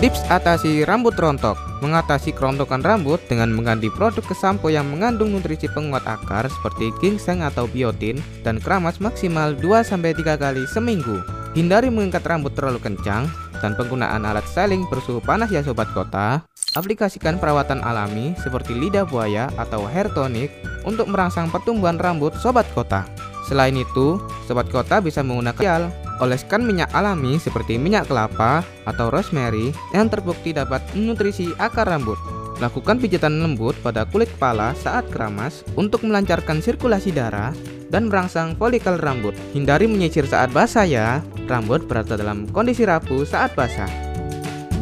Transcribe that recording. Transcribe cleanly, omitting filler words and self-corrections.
Tips atasi rambut rontok. Mengatasi kerontokan rambut dengan mengganti produk kesampo yang mengandung nutrisi penguat akar seperti ginseng atau biotin dan keramas maksimal 2-3 kali seminggu. Hindari mengikat rambut terlalu kencang dan penggunaan alat styling bersuhu panas ya sobat kota. Aplikasikan perawatan alami seperti lidah buaya atau hair tonic untuk merangsang pertumbuhan rambut sobat kota. Selain itu, sobat kota bisa menggunakan oleskan minyak alami seperti minyak kelapa atau rosemary yang terbukti dapat menutrisi akar rambut. Lakukan pijatan lembut pada kulit kepala saat keramas untuk melancarkan sirkulasi darah dan merangsang folikel rambut. Hindari menyisir saat basah ya, rambut berada dalam kondisi rapuh saat basah.